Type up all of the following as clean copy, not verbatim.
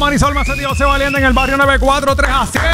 Marisol Macetti, José Valiente en el barrio 94, 3 a 7.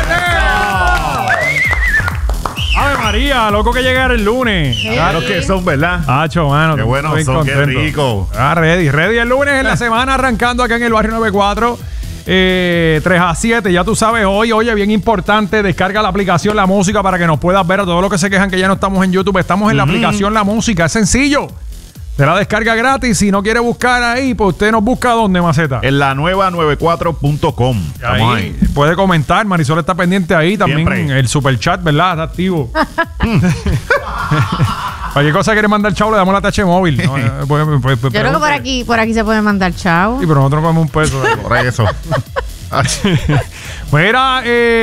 Ave María, loco que llegara el lunes. Claro que son, ¿verdad? Hacho, mano. Qué bueno son, qué rico. Ready el lunes en la semana, arrancando acá en el barrio 94. 3 a 7, ya tú sabes, hoy, oye, bien importante, descarga la aplicación La Música para que nos puedas ver. A todos los que se quejan que ya no estamos en YouTube, estamos en la aplicación La Música, es sencillo. Te la descarga gratis. Si no quiere buscar ahí, pues usted nos busca ¿dónde, Maceta? En la nueva 94.com. Estamos ahí. Puede comentar, Marisol está pendiente ahí. También siempre. El super chat, ¿verdad? Está activo. Cualquier cosa quiere mandar chavo, le damos la tache móvil. ¿No? Yo creo que por aquí se puede mandar chavo. Sí, pero nosotros no comemos un peso. Por eso. Mira,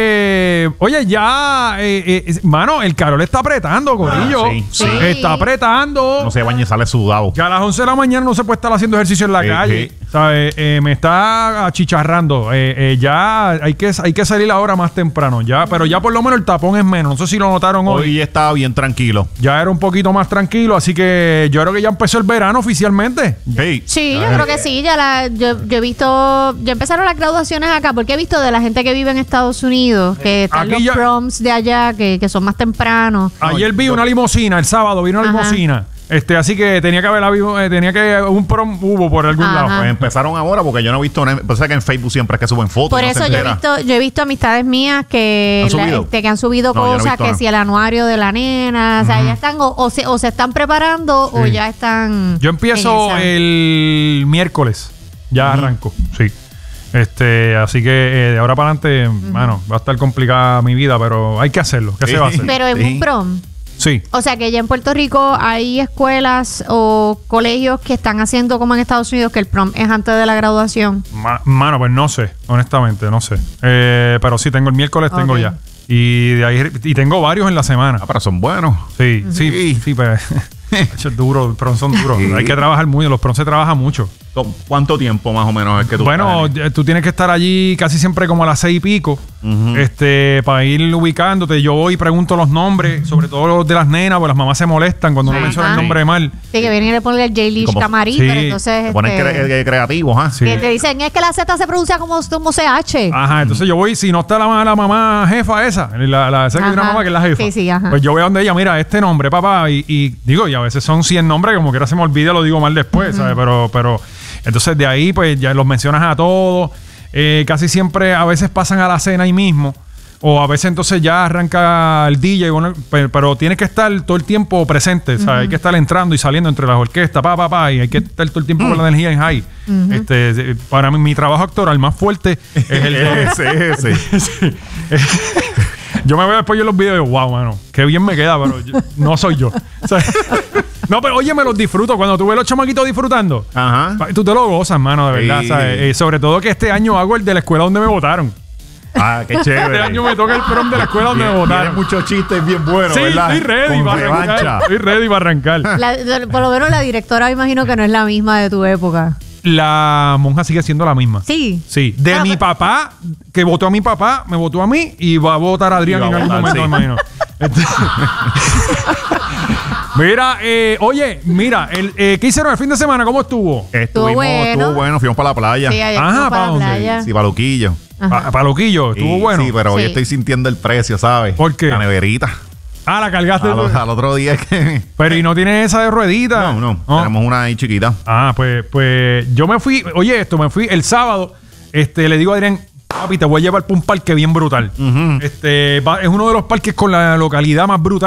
oye, ya, mano, el calor está apretando, corillo. Sí. Está apretando. No se bañe y sale sudado. Ya a las 11 de la mañana no se puede estar haciendo ejercicio en la calle. ¿Sabes? Me está achicharrando. Ya hay que salir ahora más temprano. Ya, pero ya por lo menos el tapón es menos. No sé si lo notaron hoy. Hoy estaba bien tranquilo. Ya era un poquito más tranquilo. Así que yo creo que ya empezó el verano oficialmente. Sí, yo creo que sí. Yo he visto. Ya empezaron las graduaciones acá. Porque he visto de la gente que vive en Estados Unidos. Que están Aquí los proms de allá. Que son más tempranos. Ayer vi una limusina. El sábado vi una limusina. Así que tenía que un prom hubo por algún lado. Pues empezaron ahora porque yo no he visto nada. Pensé que en Facebook siempre es que suben fotos. Por eso yo he visto amistades mías que han subido cosas, que si el anuario de la nena, o sea, ya están o se están preparando o ya están. Yo empiezo el miércoles. Ya arranco, sí. Así que de ahora para adelante, bueno, va a estar complicada mi vida, pero hay que hacerlo. ¿Qué se va a hacer? Pero es un prom. Sí. O sea que ya en Puerto Rico hay escuelas o colegios que están haciendo como en Estados Unidos que el prom es antes de la graduación. Mano, pues no sé, honestamente, no sé. Pero sí, tengo el miércoles, tengo ya. Y de ahí tengo varios en la semana. Pero son buenos. Sí, pues. Es duro, los prom son duros. Hay que trabajar mucho, los prom se trabaja mucho. ¿Cuánto tiempo más o menos es que tú Bueno, tú tienes que estar allí casi siempre como a las 6 y pico, para ir ubicándote. Yo voy y pregunto los nombres, sobre todo los de las nenas, porque las mamás se molestan cuando uno menciona el nombre mal. Sí, que vienen y le ponen el J-Lish Camarín, pero entonces... Se ponen creativos, ¿ah? Sí. Que te dicen, es que la Z se pronuncia como CH. Ajá, entonces yo voy, si no está la mamá jefa esa, esa que hay una mamá que es la jefa. Sí, ajá. Pues yo voy a donde ella, mira, este nombre, papá, y digo, y a veces son 100 nombres, como quiera se me olvida, lo digo mal después, ¿sabes? Pero entonces de ahí pues ya los mencionas a todos. Casi siempre a veces pasan a la cena ahí mismo, o a veces entonces ya arranca el DJ, bueno, pero tienes que estar todo el tiempo presente, ¿sabes? Hay que estar entrando y saliendo entre las orquestas, y hay que estar todo el tiempo con la energía en high. Para mí, mi trabajo actoral más fuerte es el de sí. Yo me veo después en los videos y digo, wow, mano, qué bien me queda, pero no soy yo. O sea, no, pero oye, me los disfruto. Cuando tú ves los chamaquitos disfrutando, tú te lo gozas, mano, de verdad. ¿Sabes? Sobre todo que este año hago el de la escuela donde me votaron. Qué chévere. Este año me toca el prom de la escuela donde me votaron. Tiene muchos chistes bien buenos, sí, ¿verdad? Estoy ready para arrancar. Por lo menos la directora, me imagino que no es la misma de tu época. La monja sigue siendo la misma. Sí. Sí. De mi papá, que votó a mi papá, me votó a mí y va a votar a Adrián en algún momento, me imagino. Mira, oye, ¿qué hicieron el fin de semana? ¿Cómo estuvo? Estuvo bueno, fuimos para la playa. Sí, para la playa. Sí, para Luquillo. Para Luquillo, estuvo bueno. Sí, pero hoy estoy sintiendo el precio, ¿sabes? ¿Por qué? La neverita. La cargaste. Al otro día que... Pero ¿y no tienes esa de ruedita? No. Tenemos una ahí chiquita. Pues yo me fui, me fui el sábado, le digo a Adrián, papi, te voy a llevar para un parque bien brutal. Es uno de los parques con la localidad más brutal